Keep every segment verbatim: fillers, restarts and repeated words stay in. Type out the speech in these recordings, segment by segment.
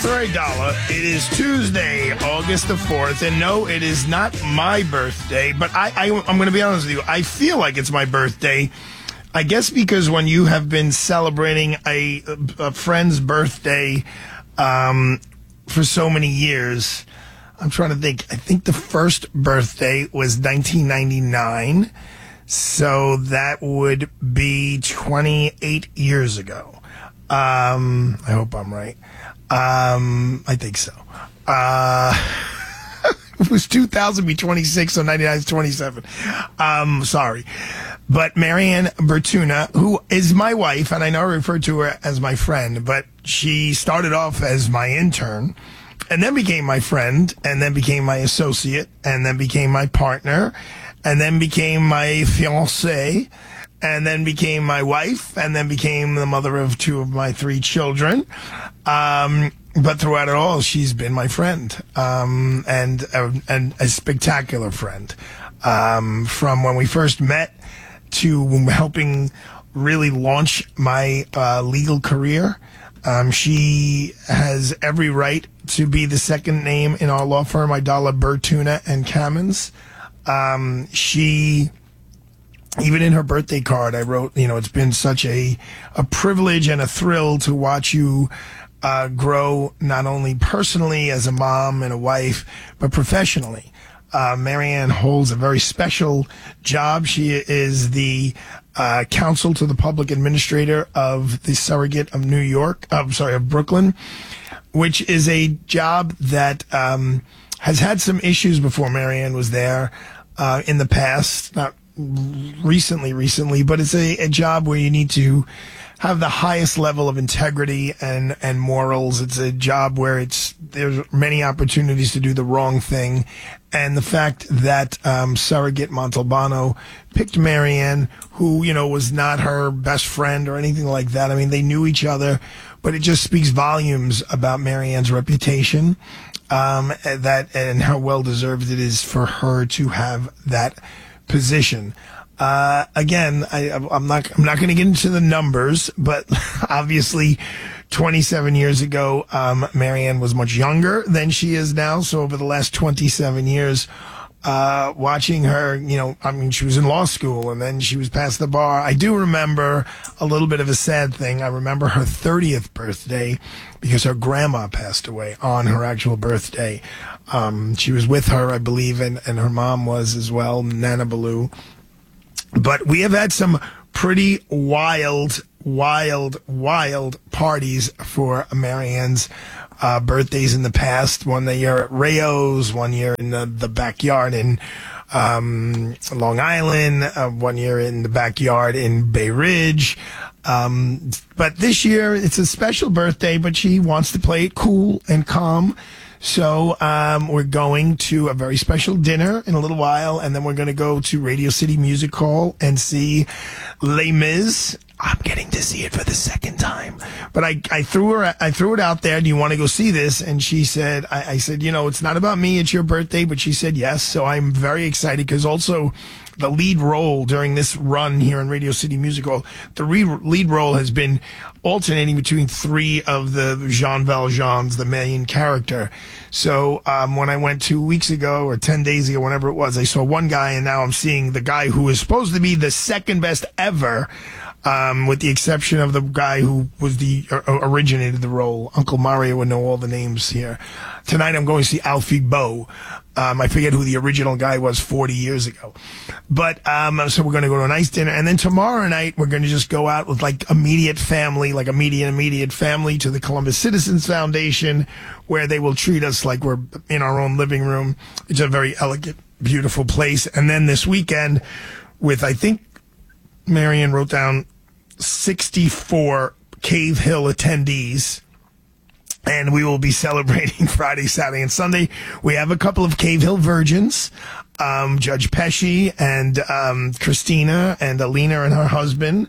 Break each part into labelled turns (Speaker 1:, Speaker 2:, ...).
Speaker 1: That's right, Dollar. It is Tuesday, August the fourth, and no, it is not my birthday, but I, I, I'm going to be honest with you. I feel like it's my birthday. I guess because when you have been celebrating a, a friend's birthday um, for so many years, I'm trying to think. I think the first birthday was nineteen ninety-nine, so that would be twenty-eight years ago. Um, I hope I'm right. Um, I think so. Uh, it was two thousand, be twenty-six, so ninety-nine is twenty-seven. Um, sorry. But Marianne Bertuna, who is my wife, and I know I refer to her as my friend, but she started off as my intern, and then became my friend, and then became my associate, and then became my partner, and then became my fiancée, and then became my wife, and then became the mother of two of my three children. Um, but throughout it all, she's been my friend, um, and, uh, and a spectacular friend. Um, from when we first met to helping really launch my uh, legal career. Um, she has every right to be the second name in our law firm, Idala, Bertuna and Kamins. Um, she... Even in her birthday card, I wrote, you know, it's been such a, a privilege and a thrill to watch you uh, grow not only personally as a mom and a wife, but professionally. Uh, Marianne holds a very special job. She is the uh, counsel to the public administrator of the Surrogate of New York, I'm sorry, of Brooklyn, which is a job that um, has had some issues before Marianne was there uh, in the past, not recently, recently, but it's a, a job where you need to have the highest level of integrity and, and morals. It's a job where it's there's many opportunities to do the wrong thing. And the fact that um, Surrogate Montalbano picked Marianne, who, you know, was not her best friend or anything like that. I mean, they knew each other, but it just speaks volumes about Marianne's reputation, um, that and how well-deserved it is for her to have that position. Uh, again, I, I'm not, I'm not going to get into the numbers, but obviously twenty-seven years ago, um, Marianne was much younger than she is now. So over the last twenty-seven years, uh, watching her, you know, I mean, she was in law school and then she was past the bar. I do remember a little bit of a sad thing. I remember her thirtieth birthday because her grandma passed away on her actual birthday. Um, she was with her, I believe, and, and her mom was as well, Nana Baloo. But we have had some pretty wild, wild, wild parties for Marianne's uh, birthdays in the past. One year at Rayo's, one year in the, the backyard in um, Long Island, uh, one year in the backyard in Bay Ridge. Um, but this year, it's a special birthday, but she wants to play it cool and calm. So um, we're going to a very special dinner in a little while, and then we're going to go to Radio City Music Hall and see Les Mis. I'm getting to see it for the second time. But I, I threw her, I threw it out there. Do you want to go see this? And she said, I, I said, you know, it's not about me. It's your birthday. But she said yes. So I'm very excited because also the lead role during this run here in Radio City Music Hall, the re- lead role has been alternating between three of the Jean Valjeans, the main character. So um, when I went two weeks ago or ten days ago, whenever it was, I saw one guy, and now I'm seeing the guy who is supposed to be the second best ever, um, with the exception of the guy who was the uh, originated the role. Uncle Mario would know all the names here. Tonight I'm going to see Alfie Boe. Um, I forget who the original guy was forty years ago. But, um, so we're going to go to a nice dinner. And then tomorrow night, we're going to just go out with like immediate family, like immediate, immediate family to the Columbus Citizens Foundation, where they will treat us like we're in our own living room. It's a very elegant, beautiful place. And then this weekend with, I think, Marianne wrote down sixty-four Cave Hill attendees. And we will be celebrating Friday, Saturday, and Sunday. We have a couple of Cave Hill virgins, um, Judge Pesci and um, Christina and Alina and her husband.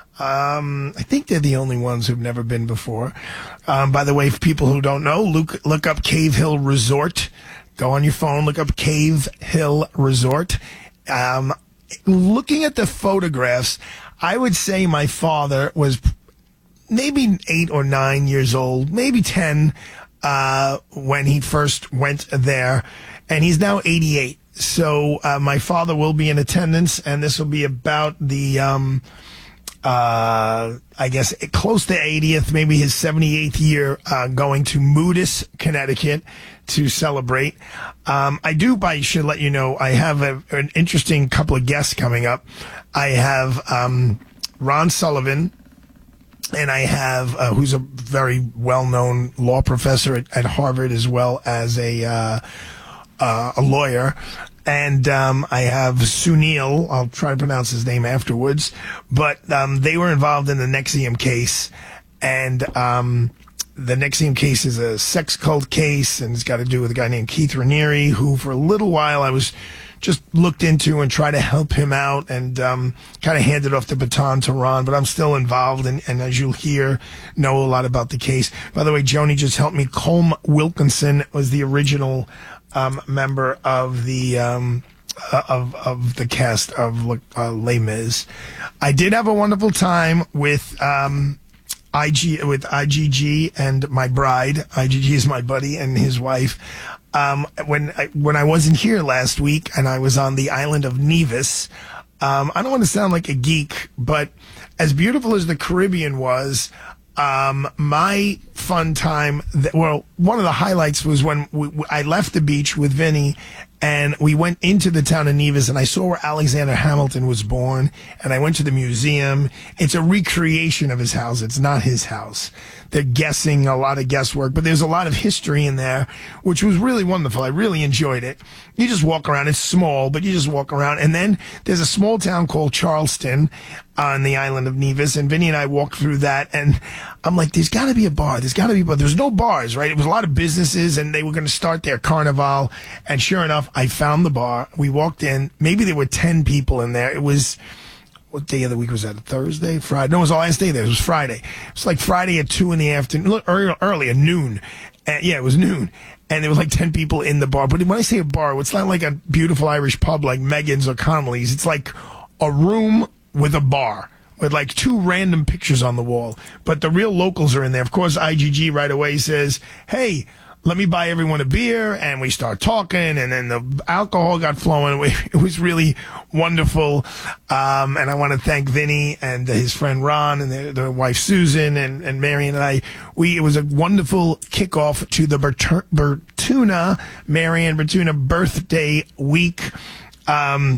Speaker 1: Um, I think they're the only ones who've never been before. Um, by the way, for people who don't know, look, look up Cave Hill Resort. Go on your phone, look up Cave Hill Resort. Um, looking at the photographs, I would say my father was maybe eight or nine years old, maybe ten, uh, when he first went there, and he's now eighty-eight. So uh, my father will be in attendance, and this will be about the, um, uh, I guess, close to eightieth, maybe his seventy-eighth year, uh, going to Moodus, Connecticut to celebrate. Um, I do, I should let you know, I have a, an interesting couple of guests coming up. I have um, Ron Sullivan, and I have, uh, who's a very well-known law professor at, at Harvard, as well as a, uh, uh, a lawyer. And um, I have Sunil, I'll try to pronounce his name afterwards, but um, they were involved in the N X I V M case. And um, the N X I V M case is a sex cult case, and it's got to do with a guy named Keith Raniere, who for a little while I was just looked into and tried to help him out, and um, kind of handed off the baton to Ron, but I'm still involved, and, and as you'll hear, know a lot about the case. By the way, Joni just helped me. Colm Wilkinson was the original um, member of the um, uh, of of the cast of uh, Les Mis. I did have a wonderful time with um, I G with I G G and my bride. I G G is my buddy and his wife. Um, when I, when I wasn't here last week and I was on the island of Nevis, um, I don't want to sound like a geek, but as beautiful as the Caribbean was, um, my fun time, th- well, one of the highlights was when we, I left the beach with Vinny and we went into the town of Nevis, and I saw where Alexander Hamilton was born, and I went to the museum. It's a recreation of his house. It's not his house. They're guessing, a lot of guesswork, but there's a lot of history in there, which was really wonderful. I really enjoyed it. You just walk around. It's small, but you just walk around. And then there's a small town called Charleston on the island of Nevis, and Vinny and I walked through that, and I'm like, there's got to be a bar. There's got to be a bar. There's no bars, right? It was a lot of businesses, and they were going to start their carnival, and sure enough, I found the bar. We walked in. Maybe there were ten people in there. It was... What day of the week was that? Thursday? Friday? No, it was the last day there. It was Friday. It was like Friday at two in the afternoon. Look, early, early at noon. And yeah, it was noon. And there was like ten people in the bar. But when I say a bar, it's not like a beautiful Irish pub like Megan's or Connolly's. It's like a room with a bar with like two random pictures on the wall. But the real locals are in there. Of course, I G G right away says, hey, let me buy everyone a beer, and we start talking, and then the alcohol got flowing. It was really wonderful, um, and I want to thank Vinny and his friend Ron and their, their wife Susan and, and Marion and I. We it was a wonderful kickoff to the Bertur- Bertuna Marion Bertuna birthday week. Um,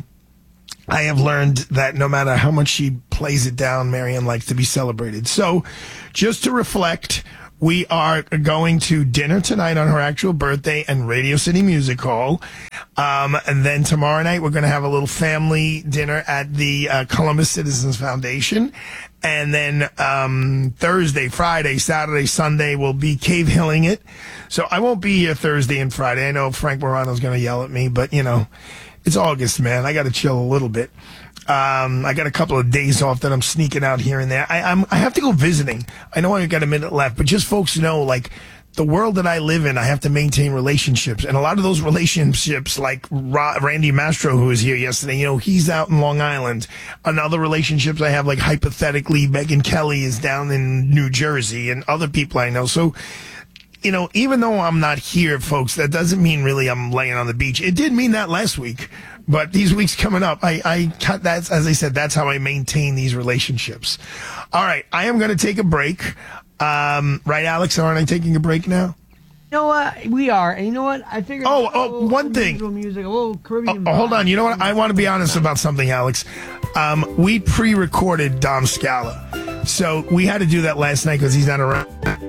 Speaker 1: I have learned that no matter how much she plays it down, Marion likes to be celebrated. So, just to reflect, we are going to dinner tonight on her actual birthday and Radio City Music Hall. Um, and then tomorrow night, we're going to have a little family dinner at the uh, Columbus Citizens Foundation. And then um, Thursday, Friday, Saturday, Sunday, we'll be cave hilling it. So I won't be here Thursday and Friday. I know Frank Morano's going to yell at me, but, you know, it's August, man. I got to chill a little bit. Um, I got a couple of days off that I'm sneaking out here and there. I, I'm, I have to go visiting. I know I got a minute left, but just folks know, like, the world that I live in, I have to maintain relationships. And a lot of those relationships, like Ra- Randy Mastro, who was here yesterday, you know, he's out in Long Island. And other relationships I have, like, hypothetically, Megyn Kelly is down in New Jersey, and other people I know. So, you know, even though I'm not here, folks, that doesn't mean really I'm laying on the beach. It did mean that last week. But these weeks coming up, I, I, that's, as I said, that's how I maintain these relationships. All right. I am going to take a break. Um, right, Alex? Aren't I taking a break now?
Speaker 2: You know what? We are. And you know what? I figured.
Speaker 1: Oh, oh, one thing.
Speaker 2: Music, a little Caribbean.
Speaker 1: Oh, hold on. You know what? I want to be honest about something, Alex. Um, we pre-recorded Dom Scala. So we had to do that last night because he's not around.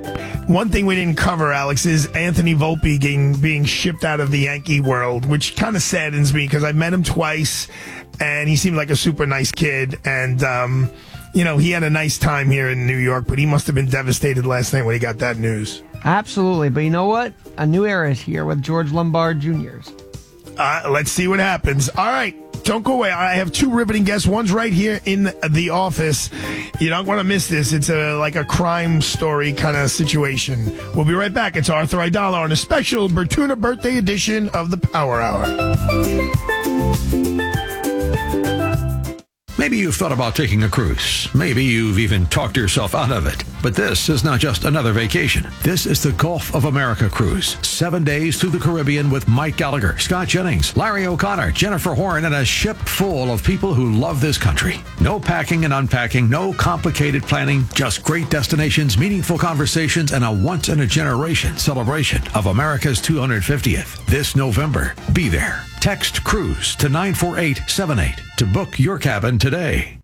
Speaker 1: One thing we didn't cover, Alex, is Anthony Volpe getting, being shipped out of the Yankee world, which kind of saddens me because I met him twice, and he seemed like a super nice kid. And, um, you know, he had a nice time here in New York, but he must have been devastated last night when he got that news.
Speaker 2: Absolutely. But you know what? A new era is here with George Lombard Junior's
Speaker 1: Uh, let's see what happens. All right. Don't go away. I have two riveting guests. One's right here in the office. You don't want to miss this. It's a like a crime story kind of situation. We'll be right back. It's Arthur Aidala on a special Bertuna birthday edition of the Power Hour.
Speaker 3: Maybe you've thought about taking a cruise. Maybe you've even talked yourself out of it. But this is not just another vacation. This is the Gulf of America cruise. Seven days through the Caribbean with Mike Gallagher, Scott Jennings, Larry O'Connor, Jennifer Horn, and a ship full of people who love this country. No packing and unpacking, no complicated planning, just great destinations, meaningful conversations, and a once-in-a-generation celebration of America's two hundred fiftieth. This November, be there. Text CRUISE to nine four eight seven eight to book your cabin today.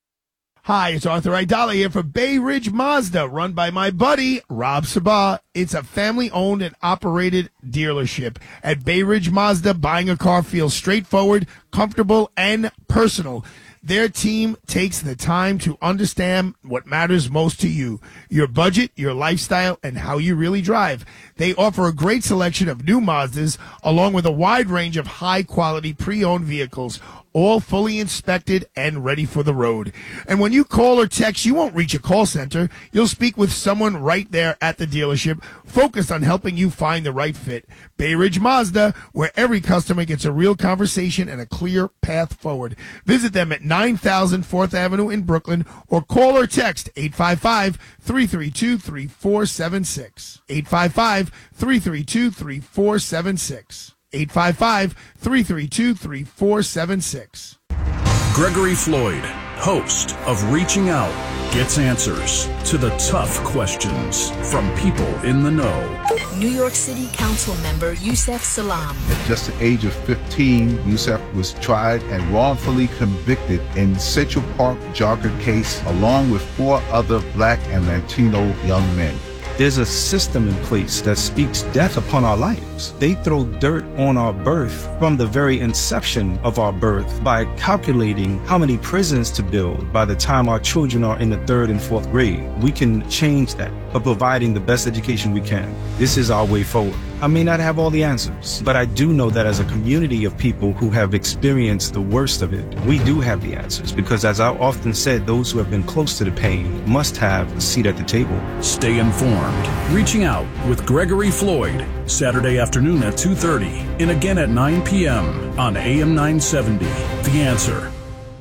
Speaker 1: Hi, it's Arthur Aidala here for Bay Ridge Mazda, run by my buddy, Rob Sabah. It's a family-owned and operated dealership. At Bay Ridge Mazda, buying a car feels straightforward, comfortable, and personal. Their team takes the time to understand what matters most to you, your budget, your lifestyle, and how you really drive. They offer a great selection of new Mazdas, along with a wide range of high-quality pre-owned vehicles, all fully inspected and ready for the road. And when you call or text, you won't reach a call center. You'll speak with someone right there at the dealership, focused on helping you find the right fit. Bay Ridge Mazda, where every customer gets a real conversation and a clear path forward. Visit them at nine thousand fourth Avenue in Brooklyn, or call or text eight five five, three three two, three four seven six. eight five five, three three two, three four seven six. eight five five, three three two, three four seven six.
Speaker 4: Gregory Floyd, host of Reaching Out, gets answers to the tough questions from people in the know.
Speaker 5: New York City Council member Yusef Salaam.
Speaker 6: At just the age of fifteen, Yusef was tried and wrongfully convicted in Central Park jogger case, along with four other black and Latino young men.
Speaker 7: There's a system in place that speaks death upon our lives. They throw dirt on our birth from the very inception of our birth by calculating how many prisons to build by the time our children are in the third and fourth grade. We can change that by providing the best education we can. This is our way forward. I may not have all the answers, but I do know that as a community of people who have experienced the worst of it, we do have the answers, because as I often said, those who have been close to the pain must have a seat at the table.
Speaker 4: Stay informed. Reaching Out with Gregory Floyd, Saturday afternoon at two thirty and again at nine p.m. on A M nine seventy. The Answer.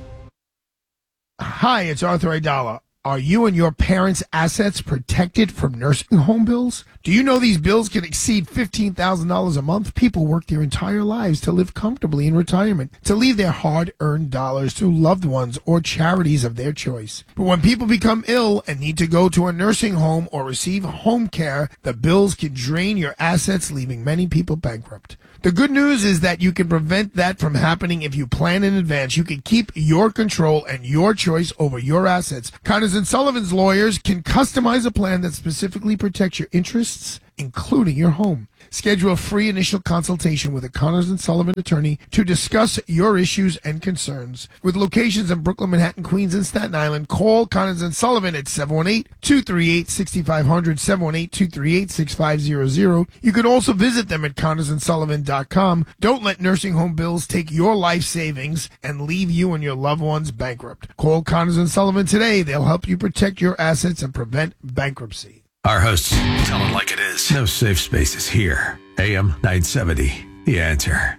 Speaker 1: Hi, it's Arthur Aidala. Are you and your parents' assets protected from nursing home bills? Do you know these bills can exceed fifteen thousand dollars a month? People work their entire lives to live comfortably in retirement, to leave their hard-earned dollars to loved ones or charities of their choice. But when people become ill and need to go to a nursing home or receive home care, the bills can drain your assets, leaving many people bankrupt. The good news is that you can prevent that from happening if you plan in advance. You can keep your control and your choice over your assets. Connors and Sullivan's lawyers can customize a plan that specifically protects your interests, including your home. Schedule a free initial consultation with a Connors and Sullivan attorney to discuss your issues and concerns. With locations in Brooklyn, Manhattan, Queens, and Staten Island, call Connors and Sullivan at seven one eight, two three eight, six five zero zero, seven one eight, two three eight, six five zero zero. You can also visit them at connors and sullivan dot com. Don't let nursing home bills take your life savings and leave you and your loved ones bankrupt. Call Connors and Sullivan today. They'll help you protect your assets and prevent bankruptcy.
Speaker 3: Our hosts tell it like it is. No safe spaces here. A M nine seventy, The Answer.